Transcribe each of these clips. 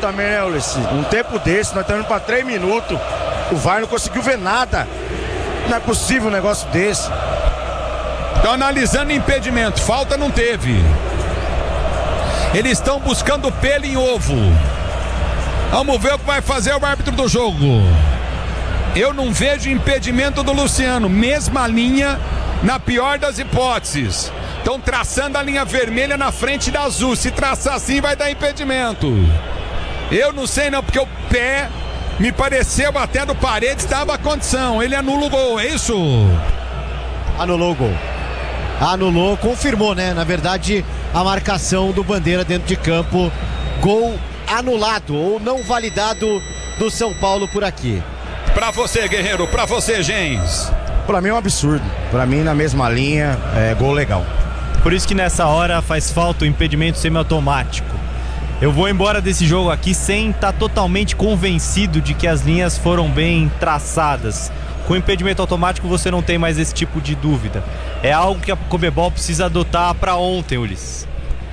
também, né, Ulisses? Um tempo desse, nós estamos indo pra 3 minutos. O VAR não conseguiu ver nada. Não é possível um negócio desse. Estão analisando impedimento. Falta não teve. Eles estão buscando pelo em ovo. Vamos ver o que vai fazer o árbitro do jogo. Eu não vejo impedimento do Luciano. Mesma linha, na pior das hipóteses. Estão traçando a linha vermelha na frente da azul. Se traçar assim vai dar impedimento. Eu não sei não, porque o pé me pareceu até do Paredes dava condição. Ele anula o gol, é isso? Anulou o gol. Anulou, confirmou, né? Na verdade, a marcação do Bandeira dentro de campo. Gol anulado ou não validado do São Paulo por aqui. Pra você, Guerreiro, pra você, Gens. Pra mim é um absurdo. Pra mim, na mesma linha, é gol legal. Por isso que nessa hora faz falta o impedimento semiautomático. Eu vou embora desse jogo aqui sem estar totalmente convencido de que as linhas foram bem traçadas. Com impedimento automático você não tem mais esse tipo de dúvida. É algo que a Conmebol precisa adotar para ontem, Ulisses.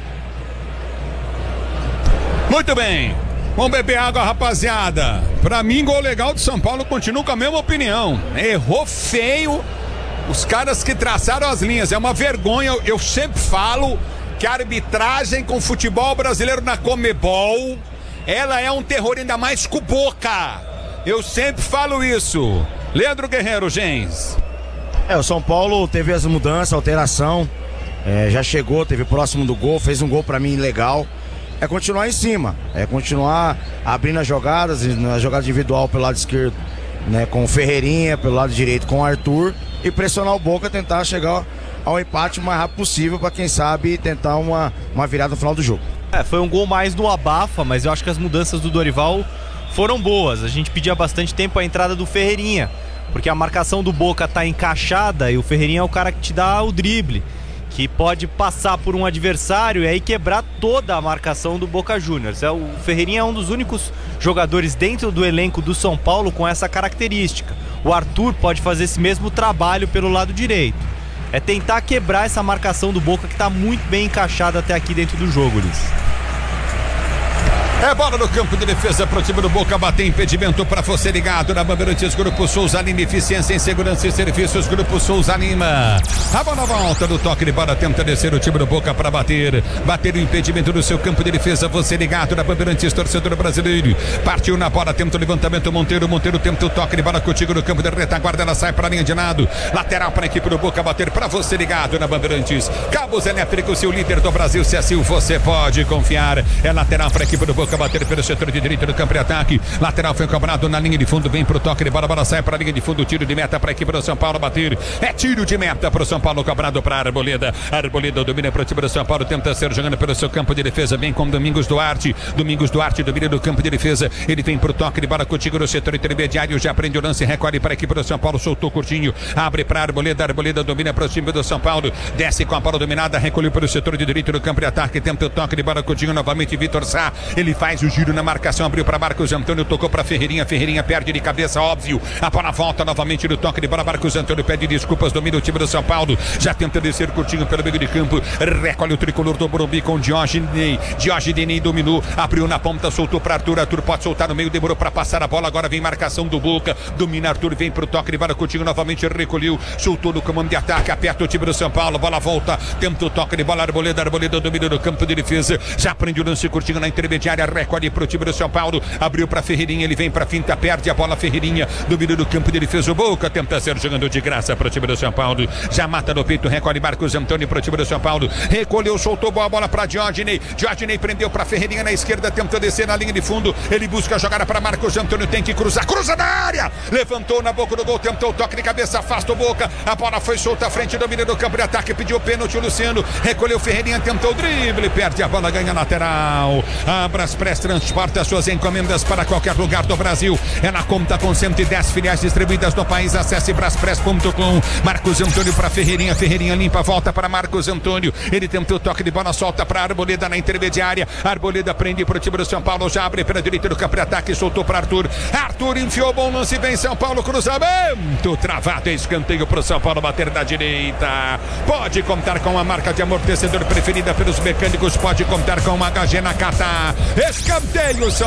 Muito bem. Vamos beber água, rapaziada. Pra mim, gol legal do São Paulo, continuo com a mesma opinião. Errou feio os caras que traçaram as linhas. É uma vergonha. Eu sempre falo que a arbitragem com o futebol brasileiro na Conmebol, ela é um terror, ainda mais com o Boca. Eu sempre falo isso. Leandro Guerreiro, Gens. O São Paulo teve as mudanças, alteração. Já chegou, teve próximo do gol, fez um gol pra mim legal. É continuar em cima, é continuar abrindo as jogadas, na jogada individual pelo lado esquerdo, né, com o Ferreirinha, pelo lado direito com o Arthur, e pressionar o Boca, tentar chegar ao empate o mais rápido possível para quem sabe tentar uma virada no final do jogo. Foi um gol mais no abafa, mas eu acho que as mudanças do Dorival foram boas. A gente pedia bastante tempo a entrada do Ferreirinha, porque a marcação do Boca tá encaixada e o Ferreirinha é o cara que te dá o drible, que pode passar por um adversário e aí quebrar toda a marcação do Boca Juniors. O Ferreirinha é um dos únicos jogadores dentro do elenco do São Paulo com essa característica. O Arthur pode fazer esse mesmo trabalho pelo lado direito. É tentar quebrar essa marcação do Boca que está muito bem encaixada até aqui dentro do jogo, Ulisses. É bola no campo de defesa pro time do Boca, bater impedimento pra você ligado na Bandeirantes. Grupo Souza Lima, eficiência em segurança e serviços. Grupo Souza Lima. A bola volta do toque de bola, tenta descer o time do Boca pra bater o impedimento do seu campo de defesa. Você ligado na Bandeirantes, torcedor brasileiro. Partiu na bola, tenta o levantamento. Monteiro tenta o toque de bola contigo no campo de retaguarda. Ela sai pra linha de lado. Lateral pra equipe do Boca bater pra você ligado na Bandeirantes. Cabos elétricos, o líder do Brasil. Se assim você pode confiar. É lateral pra equipe do Boca bater pelo setor de direita do campo de ataque. Lateral foi cobrado na linha de fundo, vem pro toque de bola, bola sai para a linha de fundo, tiro de meta para a equipe do São Paulo bater. É tiro de meta para o São Paulo, cobrado para Arboleda. Arboleda domina para o time do São Paulo, tenta ser jogando pelo seu campo de defesa, vem com Domingos Duarte. Domingos Duarte domina do campo de defesa, ele vem pro toque de bola contigo no setor intermediário, já prende o lance, recolhe para a equipe do São Paulo, soltou curtinho, abre para Arboleda. Arboleda domina para o time do São Paulo, desce com a bola dominada, recolheu para o setor de direito do campo de ataque, tenta o toque de bola contigo novamente. Vitor Sá, ele faz o giro na marcação, abriu para Marcos Antônio, tocou para Ferreirinha. Ferreirinha perde de cabeça, óbvio. A bola volta novamente no toque de bola. Marcos Antônio pede desculpas, domina o time do São Paulo, já tenta descer curtinho pelo meio de campo, recolhe o tricolor do Morumbi com Diógenes. Diógenes dominou, abriu na ponta, soltou para Arthur. Arthur pode soltar no meio, demorou para passar a bola. Agora vem marcação do Boca, domina Arthur, vem pro toque de bola curtinho novamente, recolheu, soltou no comando de ataque, aperta o time do São Paulo. Bola volta, tenta o toque de bola. Arboleda domina no campo de defesa, já prende o lance curtinho na intermediária, recolhe pro time do São Paulo, abriu para Ferreirinha, ele vem para finta, perde a bola. Ferreirinha domina no campo de defesa, o Boca tenta ser jogando de graça para o time do São Paulo, já mata no peito, recolhe Marcos Antônio para o time do São Paulo, recolheu, soltou boa bola para Diógenes. Diógenes prendeu para Ferreirinha na esquerda, tentou descer na linha de fundo, ele busca a jogada para Marcos Antônio, tem que cruzar, cruza na área, levantou na boca do gol, tentou o toque de cabeça, afasta o Boca, a bola foi solta à frente, domina no campo de ataque, pediu pênalti o Luciano, recolheu Ferreirinha, tentou o drible, perde a bola, ganha lateral. A Braspress transporta suas encomendas para qualquer lugar do Brasil, é na conta com 110 filiais distribuídas no país. Acesse braspress.com. Marcos Antônio para Ferreirinha, Ferreirinha limpa, volta para Marcos Antônio, ele tentou o toque de bola, solta para Arboleda na intermediária, Arboleda prende para o time do São Paulo, já abre pela direita do campo de ataque, soltou para Arthur. Arthur enfiou, bom lance, vem São Paulo, cruzamento travado, escanteio para o São Paulo bater da direita. Pode contar com a marca de amortecedor preferida pelos mecânicos, pode contar com uma HG Nakata. Escanteio, São